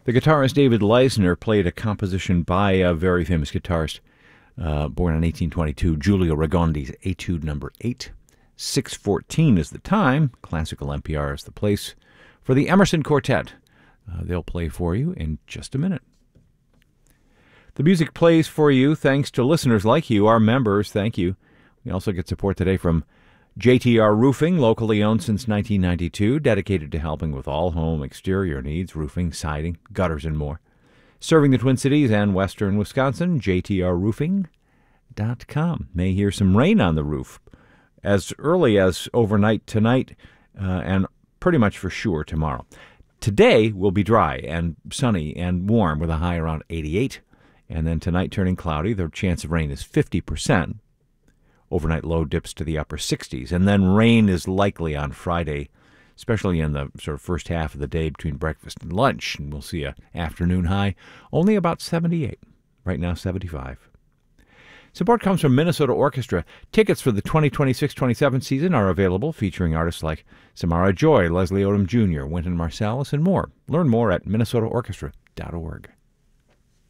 The guitarist David Leisner played a composition by a very famous guitarist born in 1822, Giulio Ragondi's Etude Number 8. 6:14 is the time. Classical NPR is the place for the Emerson Quartet. They'll play for you in just a minute. The music plays for you thanks to listeners like you, our members. Thank you. We also get support today from JTR Roofing, locally owned since 1992, dedicated to helping with all home exterior needs, roofing, siding, gutters, and more. Serving the Twin Cities and western Wisconsin, jtrroofing.com. May hear some rain on the roof as early as overnight tonight and pretty much for sure tomorrow. Today will be dry and sunny and warm with a high around 88. And then tonight turning cloudy. The chance of rain is 50%. Overnight low dips to the upper 60s. And then rain is likely on Friday, especially in the sort of first half of the day between breakfast and lunch. And we'll see an afternoon high only about 78. Right now, 75. Support comes from Minnesota Orchestra. Tickets for the 2026-27 season are available, featuring artists like Samara Joy, Leslie Odom Jr., Wynton Marsalis, and more. Learn more at minnesotaorchestra.org.